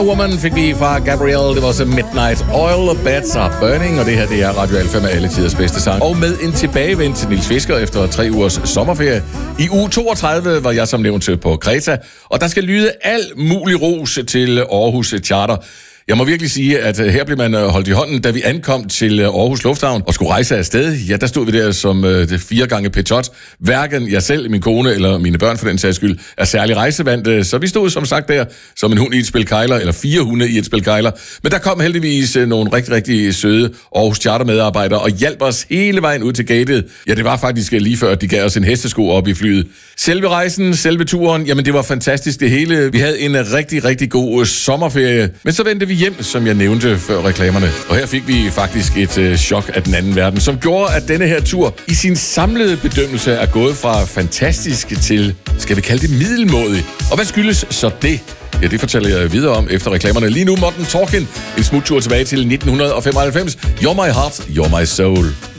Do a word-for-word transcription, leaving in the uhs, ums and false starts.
Woman fik vi fra Gabrielle. Det var så Midnight Oil, Beds Are Burning, og det her, det er Radio Alfa med alle tiders bedste sang. Og med en tilbagevendt til Niels Fisker efter tre ugers sommerferie. I uge toogtredive var jeg som nævnt på Kreta, og der skal lyde al mulig ros til Aarhus Charter. Jeg må virkelig sige, at her blev man holdt i hånden, da vi ankom til Aarhus Lufthavn og skulle rejse afsted. Ja, der stod vi der som det fire gange petot. Hverken jeg selv, min kone eller mine børn for den sags skyld er særlig rejsevant. Så vi stod som sagt der som en hund i et spil kejler, eller fire hunde i et spil kejler. Men der kom heldigvis nogle rigtig, rigtig søde Aarhus Charter medarbejdere og hjalp os hele vejen ud til gatet. Ja, det var faktisk lige før, at de gav os en hestesko op i flyet. Selve rejsen, selve turen, jamen det var fantastisk det hele. Vi havde en rigtig, rigtig god sommerferie. Men så vendte vi hjem, som jeg nævnte før reklamerne. Og her fik vi faktisk et øh, chok af den anden verden, som gjorde, at denne her tur i sin samlede bedømmelse er gået fra fantastisk til, skal vi kalde det middelmådig. Og hvad skyldes så det? Ja, det fortæller jeg videre om efter reklamerne. Lige nu, Modern Talking, en smuttur tilbage til nitten femoghalvfems. You're my heart, you're my soul.